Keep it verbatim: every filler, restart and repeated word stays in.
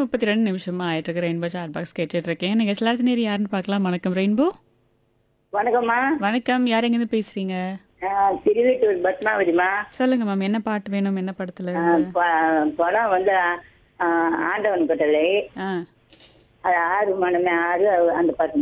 முப்பத்தி ரெண்டு நிமிஷமா ஆயிட்டு இருக்கு. ரெயின்போ சாட் பாக்ஸ் கேட்டுட்டு இருக்கேன். நீங்க எல்லாத்து நேரம் யாருன்னு பார்க்கலாம். வணக்கம் ரெயின்போ. வணக்கம்மா. வணக்கம். யார் எங்கேருந்து பேசுறீங்க? ஆஹ் திருவீட்டூர் பத்மாவதிமா. சொல்லுங்க மேம். என்ன பாட்டு வேணும்? என்ன படத்துல ஆஹ் இருந்து? ப- படம் வந்து ஆஹ் ஆண்டவன் கட்டளை. ஆ அது ஆறு மனமே ஆறு அந்த பாட்டு